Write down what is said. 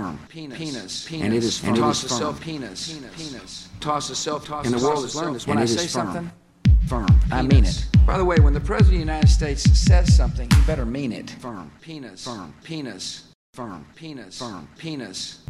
firm. Penis. And it is firm. Toss a self penis. Toss a self. And the world has learned this. When I it say is firm. something, Firm. I mean it. By the way, when the President of the United States says something, he better mean it. Firm. Penis. Firm. Penis. Firm. Penis. Firm. Penis.